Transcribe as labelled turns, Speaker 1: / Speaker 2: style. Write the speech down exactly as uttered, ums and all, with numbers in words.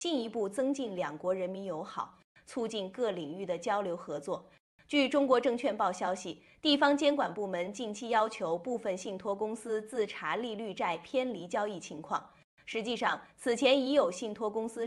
Speaker 1: 进一步增进两国人民友好，促进各领域的交流合作。据中国证券报消息，地方监管部门近期要求部分信托公司自查利率债偏离交易情况。实际上，此前已有信托公司